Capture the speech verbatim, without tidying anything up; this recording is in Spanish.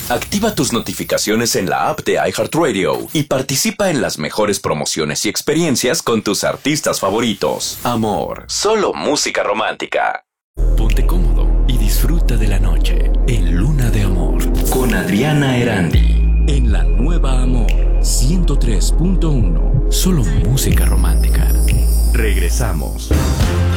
Activa tus notificaciones en la app de iHeartRadio y participa en las mejores promociones y experiencias con tus artistas favoritos. Amor, solo música romántica. Ponte cómodo y disfruta de la noche en Luna de Amor con Adriana Erandi. En la nueva Amor ciento tres punto uno. Solo música romántica. Regresamos.